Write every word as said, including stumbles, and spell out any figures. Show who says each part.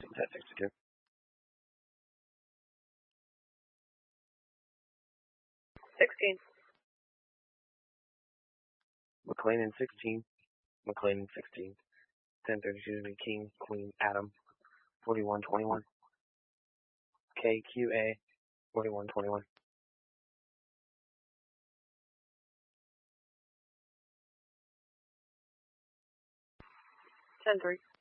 Speaker 1: Set sixty-two.
Speaker 2: Sixteen.
Speaker 1: McLean in sixteen. McLean in sixteen. ten thirty-two to King, Queen, Adam. forty-one twenty-one. K Q A. forty-one twenty-one.
Speaker 2: Ten three.